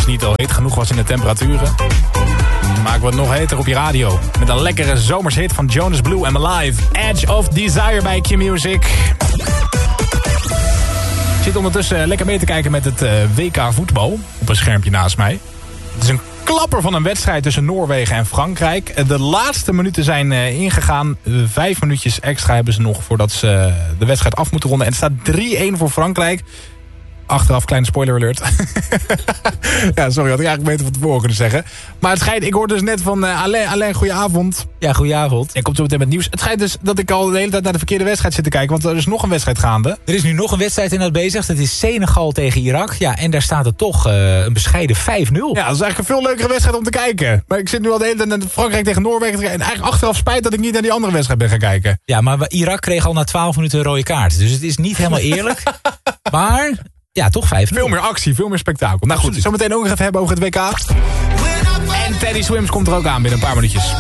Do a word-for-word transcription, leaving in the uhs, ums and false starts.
niet al heet genoeg was in de temperaturen, maken we het nog heter op je radio. Met een lekkere zomershit van Jonas Blue en Alive. Edge of Desire bij Q-Music. Ik zit ondertussen lekker mee te kijken met het uh, W K voetbal. Op een schermpje naast mij. Het is een klapper van een wedstrijd tussen Noorwegen en Frankrijk. De laatste minuten zijn uh, ingegaan. Vijf minuutjes extra hebben ze nog voordat ze uh, de wedstrijd af moeten ronden. En het staat drie-een voor Frankrijk. Achteraf, kleine spoiler alert. Ja, sorry, had ik eigenlijk beter van tevoren kunnen zeggen. Maar het schijnt, ik hoorde dus net van uh, Alain, Alain, goedenavond. Ja, goedenavond. Ik kom zo meteen met nieuws. Het schijnt dus dat ik al de hele tijd naar de verkeerde wedstrijd zit te kijken. Want er is nog een wedstrijd gaande. Er is nu nog een wedstrijd in dat bezig. Dat is Senegal tegen Irak. Ja, en daar staat het toch uh, een bescheiden vijf nul. Ja, dat is eigenlijk een veel leukere wedstrijd om te kijken. Maar ik zit nu al de hele tijd naar Frankrijk tegen Noorwegen te kijken. En eigenlijk achteraf spijt dat ik niet naar die andere wedstrijd ben gaan kijken. Ja, maar Irak kreeg al na twaalf minuten een rode kaart. Dus het is niet helemaal eerlijk. Maar ja, toch vijf nul. Veel meer actie, veel meer spektakel. Nou goed, zometeen ook nog even hebben over het W K. En Teddy Swims komt er ook aan binnen een paar minuutjes.